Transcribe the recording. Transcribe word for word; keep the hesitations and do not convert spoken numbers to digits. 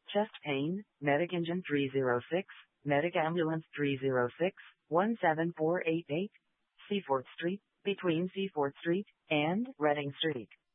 Chest pain, Medic Engine three zero six, Medic Ambulance three zero six, one seven four eight eight, Seaforth Street, between Seaforth Street and Reading Street.